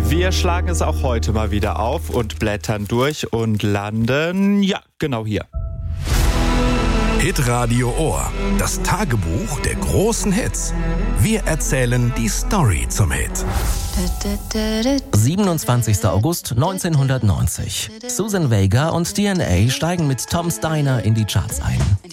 Wir schlagen es auch heute mal wieder auf und blättern durch und landen, ja, genau hier. Hitradio Ohr, das Tagebuch der großen Hits. Wir erzählen die Story zum Hit. 27. August 1990. Susan Vega und DNA steigen mit Tom Steiner in die Charts ein.